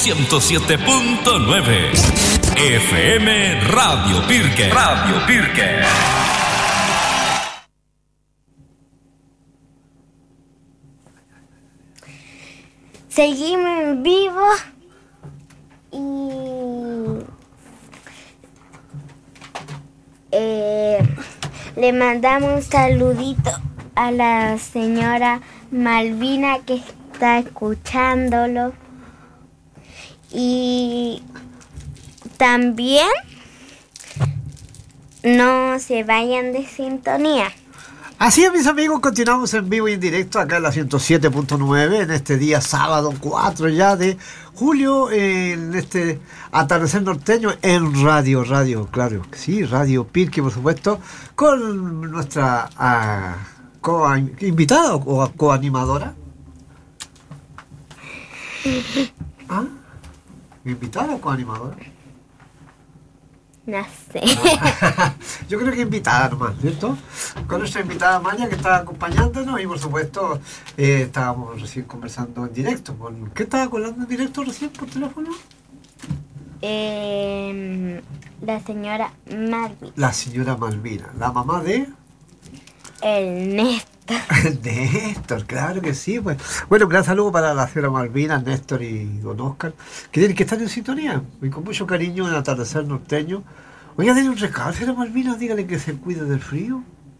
107.9 FM Radio Pirque. Radio Pirque. Seguimos en vivo y le mandamos un saludito a la señora Malvina que está escuchándolo. Y también no se vayan de sintonía. Así es, mis amigos, continuamos en vivo y en directo acá en la 107.9 en este día sábado 4 ya de julio, en este atardecer norteño en Radio, claro que sí, Radio Pirque, por supuesto, con nuestra invitada o coanimadora. ¿Ah? ¿Invitada o coanimadora? No sé. Yo creo que invitada nomás, ¿cierto? Con nuestra invitada Maya que está acompañándonos y por supuesto estábamos recién conversando en directo. ¿Qué estaba hablando en directo recién por teléfono? La señora Malvina. La señora Malvina, la mamá de... El Néstor. Néstor, claro que sí. Pues. Bueno, un gran saludo para la señora Malvina, Néstor y don Oscar, que tienen que estar en sintonía. Y con mucho cariño en el atardecer norteño. Oiga, denle un recado, señora Malvina, dígale que se cuide del frío.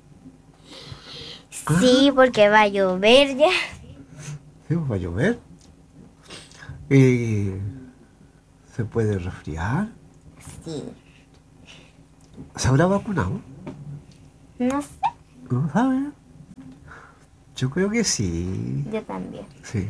Sí, porque va a llover ya. Sí, va a llover. ¿Se puede resfriar? Sí. ¿Se habrá vacunado? No sé. ¿No sabe? Yo creo que sí. Yo también. Sí.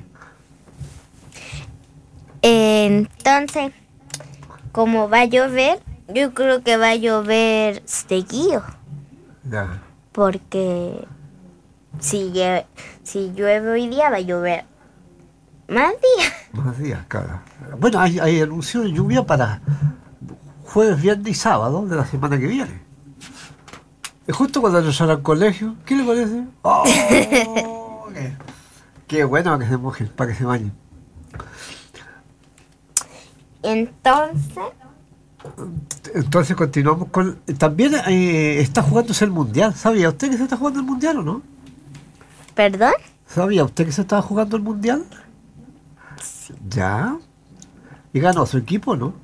Entonces, como va a llover, yo creo que va a llover seguido. Ya. Porque si llueve hoy día, va a llover más días. Más días, claro. Bueno, hay anuncio de lluvia para jueves, viernes y sábado de la semana que viene. Es justo cuando regresar al colegio. ¿Qué le parece? ¡Oh! Qué bueno para que se mojen, para que se bañen. Entonces continuamos con... También está jugándose el Mundial. ¿Sabía usted que se está jugando el Mundial o no? ¿Perdón? ¿Sabía usted que se estaba jugando el Mundial? Sí. ¿Ya? ¿Y ganó su equipo, no?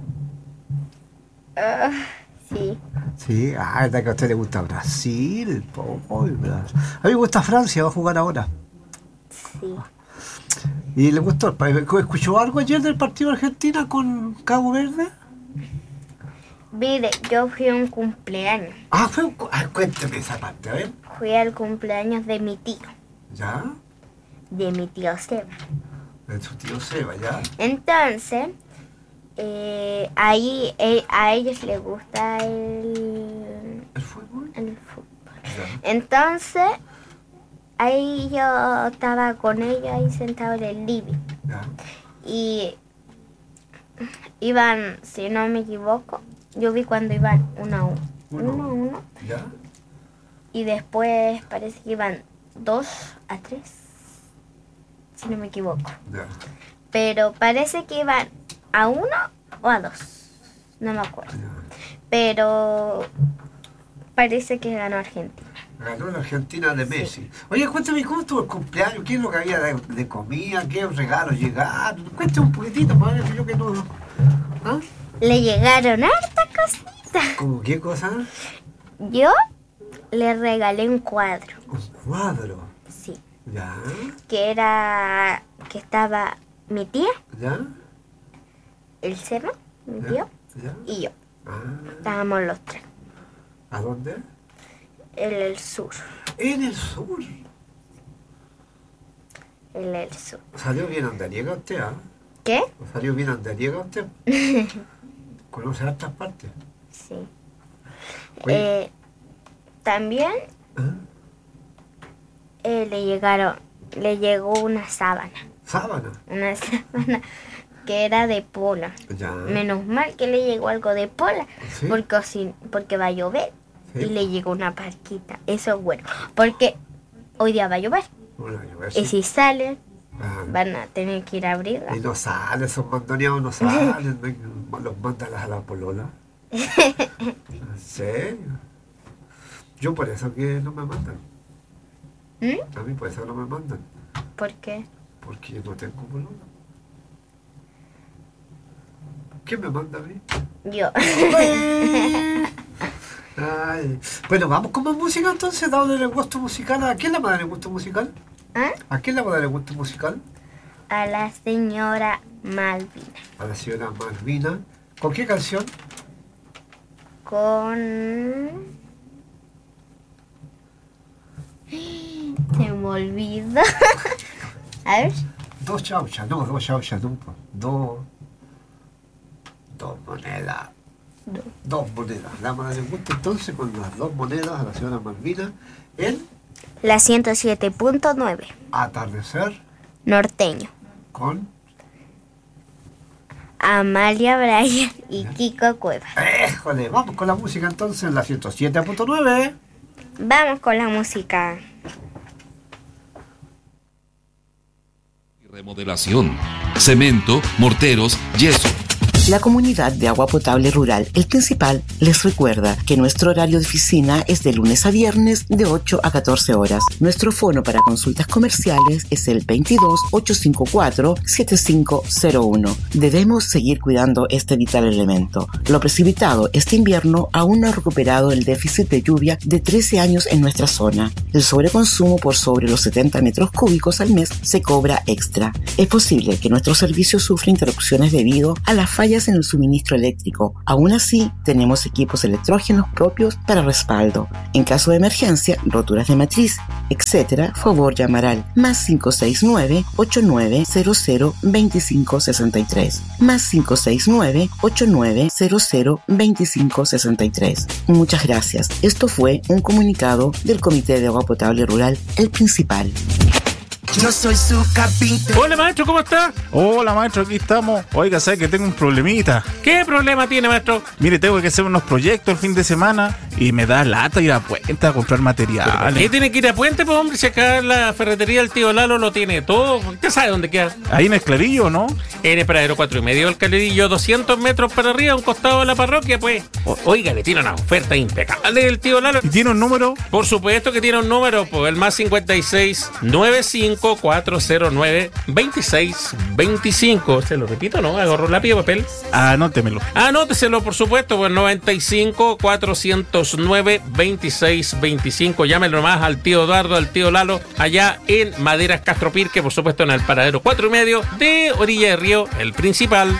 Sí. Sí, es verdad que a usted le gusta Brasil. A mí me gusta Francia, va a jugar ahora. Sí. ¿Y le gustó? ¿Escuchó algo ayer del partido de Argentina con Cabo Verde? Mire, yo fui a un cumpleaños. Cuénteme esa parte, a ver. Fui al cumpleaños de mi tío. ¿Ya? De mi tío Seba. De su tío Seba, ¿ya? Entonces, ahí a ellos les gusta el fútbol. El fútbol. ¿Ya? Entonces, ahí yo estaba con ellos ahí sentado en el living. ¿Ya? Y iban, si no me equivoco, yo vi cuando iban 1-1. 1-1. ¿Ya? Y después parece que iban 2-3, si no me equivoco. ¿Ya? Pero parece que iban a 1 o a 2, no me acuerdo. ¿Ya? Pero parece que ganó Argentina. Ganó la Argentina de Messi. Sí. Oye, cuéntame, ¿cómo estuvo el cumpleaños? ¿Qué es lo que había de comida? ¿Qué regalos llegaron? Cuéntame un poquitito, para ver si yo que no... ¿Ah? Le llegaron hartas cositas. ¿Cómo qué cosa? Yo le regalé un cuadro. Un cuadro. Sí. ¿Ya? Que estaba mi tía, ¿Ya? el Seba, mi ¿Ya? tío, ¿Ya? y yo. Ah, Estábamos los tres. ¿a dónde? En el sur. En el sur. En el sur. ¿Salió bien andariega usted, ah? ¿Qué? ¿Salió bien andariega usted? ¿Conoce hartas partes? Sí. Oye. También ¿Ah? le llegó una sábana. ¿Sábana? Una sábana que era de pola. Ya. Menos mal que le llegó algo de pola, ¿Sí? porque va a llover. ¿Sí? Y le llegó una parquita. Eso es bueno, porque hoy día va a llover. Bueno, yo voy a Y decir, si salen, Van a tener que ir a abrigar. Y no salen, esos mandoneados no salen, los mandan a la polola. ¿En serio? Yo por eso que no me mandan. A mí por eso no me mandan. ¿Por qué? Porque yo no tengo polola. ¿Quién me manda a mí? Yo. Ay. Bueno, vamos con más música entonces, dándole el gusto musical. ¿A quién le va a dar el gusto musical? ¿A quién le va a dar el gusto musical? A la señora Malvina. A la señora Malvina. ¿Con qué canción? Con... Se me olvidó. A ver. Dos chauchas, no, dos monedas. Dos monedas. Le vamos a dar el gusto entonces con las dos monedas a la señora Malvina en... La 107.9. Atardecer. Norteño. Con... Amalia Bryan y Kiko Cueva. ¡Éjole! Vamos con la música entonces en la 107.9. Vamos con la música. Remodelación, cemento, morteros, yeso. La Comunidad de Agua Potable Rural El Principal les recuerda que nuestro horario de oficina es de lunes a viernes de 8 a 14 horas. Nuestro fono para consultas comerciales es el 22-854-7501. Debemos seguir cuidando este vital elemento. Lo precipitado este invierno aún no ha recuperado el déficit de lluvia de 13 años en nuestra zona. El sobreconsumo por sobre los 70 metros cúbicos al mes se cobra extra. Es posible que nuestro servicio sufra interrupciones debido a las fallas en el suministro eléctrico. Aún así, tenemos equipos electrógenos propios para respaldo. En caso de emergencia, roturas de matriz, etc., favor llamar al +569 8900 2563. +569 8900 2563. Muchas gracias. Esto fue un comunicado del Comité de Agua Potable Rural El Principal. Yo soy su capitán. Hola maestro, ¿cómo está? Hola maestro, aquí estamos. Oiga, ¿sabe que tengo un problemita? ¿Qué problema tiene, maestro? Mire, tengo que hacer unos proyectos el fin de semana y me da lata ir a Puente a comprar materiales. ¿Qué tiene que ir a Puente, pues hombre? Si acá la ferretería del tío Lalo lo tiene todo. ¿Usted sabe dónde queda? Ahí en el Clarillo, ¿no? En el paradero 4,5 del Clarillo, 200 metros para arriba, a un costado de la parroquia, pues. Oiga, le tiene una oferta impecable del tío Lalo. ¿Y tiene un número? Por supuesto que tiene un número, pues el +56 95 409 2625. Se lo repito, ¿no? Agarro lápiz y papel. Anótemelo. Anóteselo, por supuesto, pues 95 409 2625. Llámelo nomás al tío Eduardo, al tío Lalo, allá en Maderas Castro Pirque, por supuesto en el paradero 4,5 de Orilla de Río, El Principal.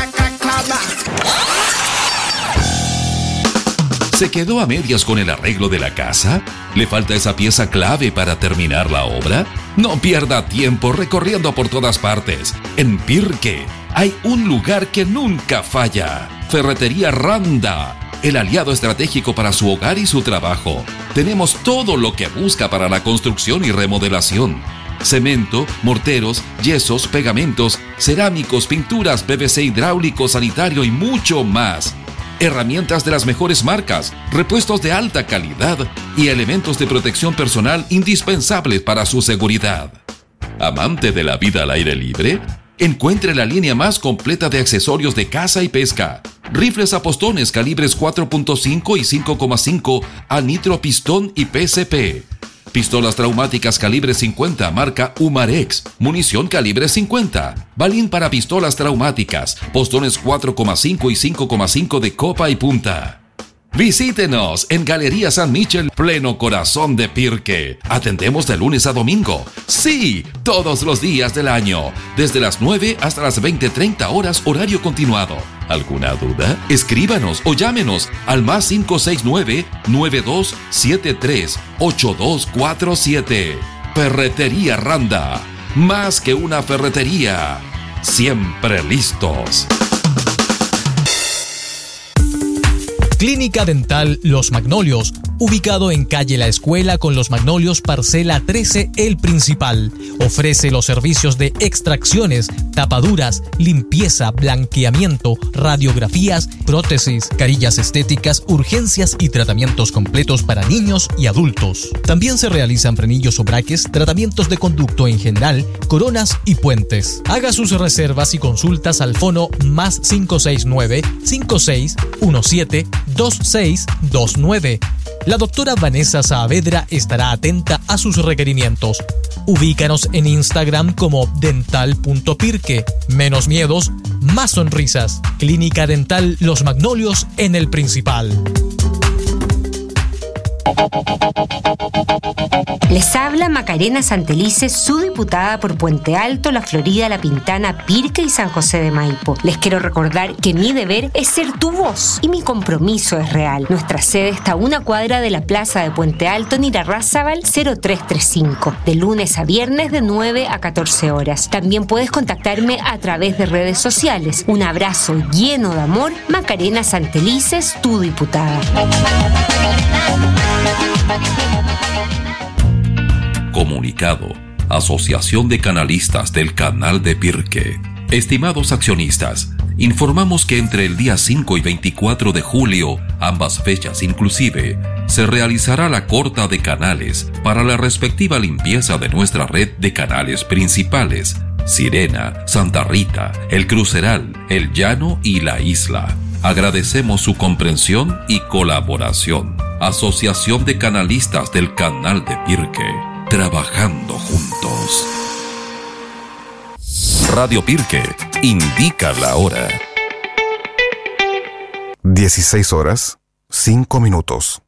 ¿Se quedó a medias con el arreglo de la casa? ¿Le falta esa pieza clave para terminar la obra? No pierda tiempo recorriendo por todas partes. En Pirque hay un lugar que nunca falla. Ferretería Randa, el aliado estratégico para su hogar y su trabajo. Tenemos todo lo que busca para la construcción y remodelación. Cemento, morteros, yesos, pegamentos, cerámicos, pinturas, PVC hidráulico, sanitario y mucho más. Herramientas de las mejores marcas, repuestos de alta calidad y elementos de protección personal indispensables para su seguridad. ¿Amante de la vida al aire libre? Encuentre la línea más completa de accesorios de caza y pesca. Rifles a postones calibres 4.5 y 5.5 a nitro pistón y PCP. Pistolas traumáticas calibre 50 marca Umarex, munición calibre 50, balín para pistolas traumáticas, postones 4,5 y 5,5 de copa y punta. Visítenos en Galería San Michel, pleno corazón de Pirque. Atendemos de lunes a domingo. Sí, todos los días del año. Desde las 9 hasta las 20:30 horas horario continuado. ¿Alguna duda? Escríbanos o llámenos al +569 9273 8247. Ferretería Randa. Más que una ferretería. Siempre listos. Clínica Dental Los Magnolios ubicado en calle La Escuela con Los Magnolios, parcela 13, El Principal. Ofrece los servicios de extracciones, tapaduras, limpieza, blanqueamiento, radiografías, prótesis, carillas estéticas, urgencias y tratamientos completos para niños y adultos. También se realizan frenillos o braques, tratamientos de conducto en general, coronas y puentes. Haga sus reservas y consultas al fono más 569-5617-2629. La doctora Vanessa Saavedra estará atenta a sus requerimientos. Ubícanos en Instagram como dental.pirque. Menos miedos, más sonrisas. Clínica Dental Los Magnolios en El Principal. Les habla Macarena Santelices, su diputada por Puente Alto, La Florida, La Pintana, Pirque y San José de Maipo. Les quiero recordar que mi deber es ser tu voz y mi compromiso es real. Nuestra sede está a una cuadra de la plaza de Puente Alto en Irarrázaval 0335, de lunes a viernes de 9 a 14 horas. También puedes contactarme a través de redes sociales. Un abrazo lleno de amor, Macarena Santelices, tu diputada. Comunicado. Asociación de Canalistas del Canal de Pirque. Estimados accionistas, informamos que entre el día 5 y 24 de julio, ambas fechas inclusive, se realizará la corta de canales para la respectiva limpieza de nuestra red de canales principales: Sirena, Santa Rita, El Cruceral, El Llano y La Isla. Agradecemos su comprensión y colaboración. Asociación de Canalistas del Canal de Pirque. Trabajando juntos. Radio Pirque indica la hora. 16 horas, 5 minutos.